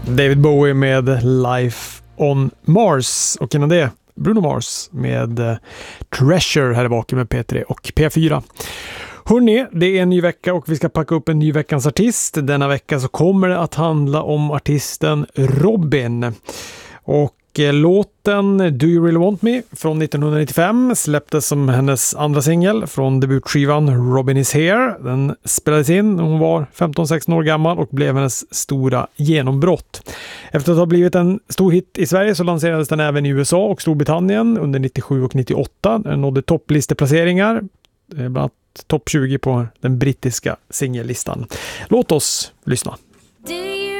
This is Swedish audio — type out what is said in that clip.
David Bowie med Life on Mars och innan det Bruno Mars med Treasure här i bakom med P3 och P4. Hörrni, det är en ny vecka och vi ska packa upp en ny veckans artist. Denna vecka så kommer det att handla om artisten Robyn. Och låten Do You Really Want Me från 1995 släpptes som hennes andra singel från debutskivan Robyn Is Here. Den spelades in när hon var 15-16 år gammal och blev hennes stora genombrott. Efter att ha blivit en stor hit i Sverige så lanserades den även i USA och Storbritannien under 97 och 98. Den nådde topplisteplaceringar, bland annat topp 20 på den brittiska singellistan. Låt oss lyssna.